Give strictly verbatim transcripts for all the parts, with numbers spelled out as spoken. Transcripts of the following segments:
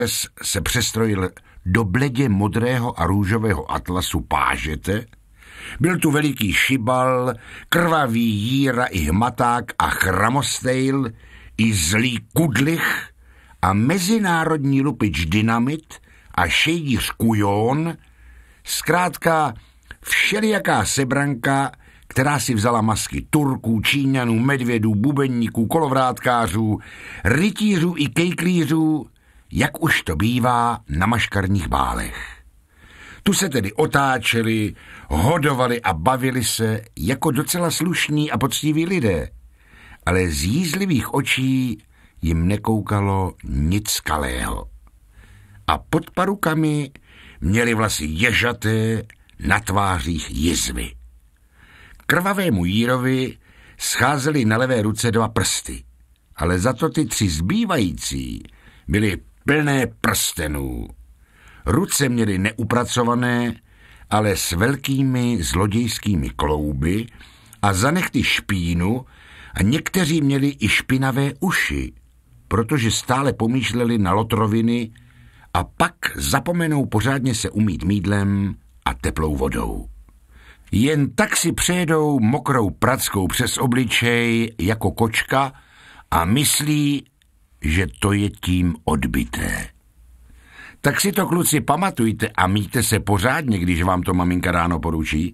se přestrojil do bledě modrého a růžového atlasu pážete. Byl tu veliký šibal, krvavý jíra i hmaták a chramostejl, i zlý kudlich a mezinárodní lupič dynamit a šejdíř kujon, zkrátka všelijaká sebranka, která si vzala masky Turků, Číňanů, medvědů, bubeníků, kolovrátkářů, rytířů i kejklířů, jak už to bývá na maškarních bálech. Tu se tedy otáčeli, hodovali a bavili se jako docela slušní a poctiví lidé, ale z jízlivých očí jim nekoukalo nic kalého. A pod parukami měli vlasy ježaté, na tvářích jizvy. Krvavému Jírovi scházely na levé ruce dva prsty, ale za to ty tři zbývající byly plné prstenů. Ruce měly neupracované, ale s velkými zlodějskými klouby a za nehty špínu a někteří měli i špinavé uši, protože stále pomýšleli na lotroviny a pak zapomenou pořádně se umýt mýdlem a teplou vodou. Jen tak si přejedou mokrou prackou přes obličej jako kočka a myslí, že to je tím odbyté. Tak si to, kluci, pamatujte a mýjte se pořádně, když vám to maminka ráno poručí.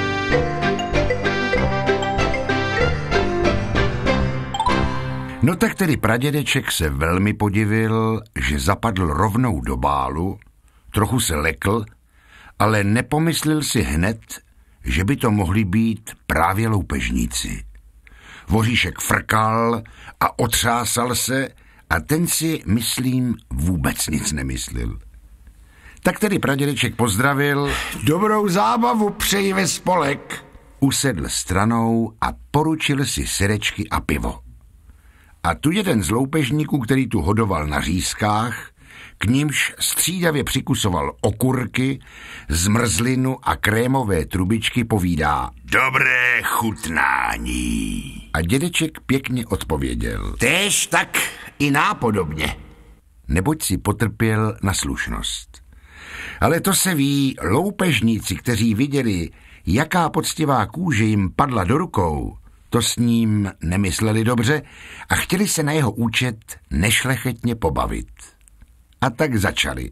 No tak tedy pradědeček se velmi podivil, že zapadl rovnou do bálu, trochu se lekl, ale nepomyslel si hned, že by to mohli být právě loupežníci. Voříšek frkal a otřásal se a ten si, myslím, vůbec nic nemyslel. Tak tedy pradědeček pozdravil. Dobrou zábavu přeji ve spolek. Usedl stranou a poručil si syrečky a pivo. A tu jeden z loupežníků, který tu hodoval na řízkách, k nímž střídavě přikusoval okurky, zmrzlinu a krémové trubičky, povídá: Dobré chutnání. A dědeček pěkně odpověděl: Též tak i nápodobně. Neboť si potrpěl na slušnost. Ale to se ví, loupežníci, kteří viděli, jaká poctivá kůže jim padla do rukou, to s ním nemysleli dobře a chtěli se na jeho účet nešlechetně pobavit. A tak začali.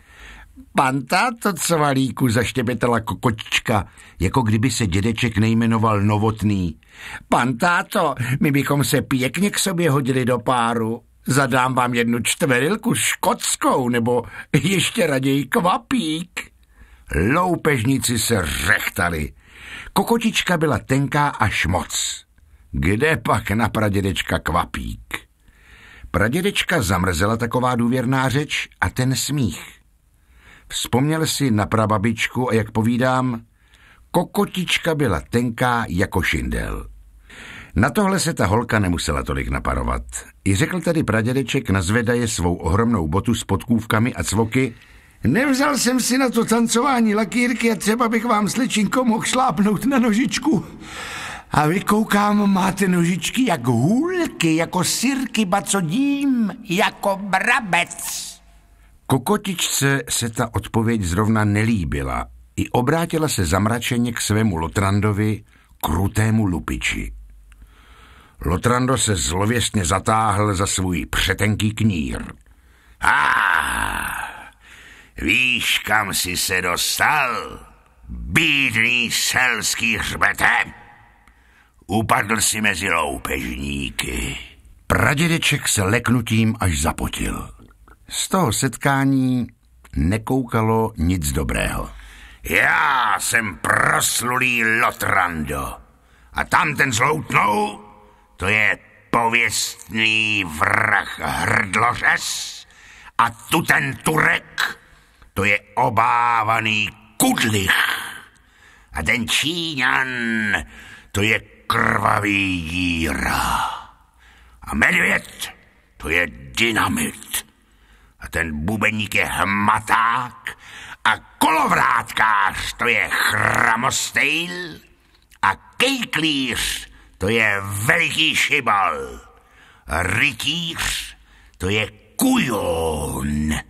Pan táto, co valíku, zaštěpetala kokočička, jako kdyby se dědeček nejmenoval Novotný. Pan táto, my bychom se pěkně k sobě hodili do páru. Zadám vám jednu čtverilku škotskou, nebo ještě raději kvapík. Loupežníci se řechtali. Kokočička byla tenká až moc. Kde pak na pradědečka kvapík? Pradědečka zamrzela taková důvěrná řeč a ten smích. Vzpomněl si na prababičku a jak povídám, kokotička byla tenká jako šindel. Na tohle se ta holka nemusela tolik naparovat. I řekl tedy pradědeček nazvedaje svou ohromnou botu s podkůvkami a cvoky: Nevzal jsem si na to tancování lakýrky a třeba bych vám, slečinko, mohl šlápnout na nožičku. A vy, koukám, máte nožičky jak hůlky, jako sirky, ba co dím, jako brabec. Kokotičce se ta odpověď zrovna nelíbila. I obrátila se zamračeně k svému Lotrandovi, krutému lupiči. Lotrando se zlověstně zatáhl za svůj přetenký knír. Ah, víš, kam jsi se dostal, bídný selský hřbete? Upadl si mezi loupežníky. Pradědeček se leknutím až zapotil. Z toho setkání nekoukalo nic dobrého. Já jsem proslulý Lotrando a tam ten zloutnou, to je pověstný vrah hrdlořez a tu ten Turek, to je obávaný Kudlich a ten Číňan, to je krvavý Jíra a medvěd, to je dynamit a ten bubeník je hmaták a kolovrátkář, to je chramostejl a kejklíř, to je veliký šibal a rytíř, to je kujon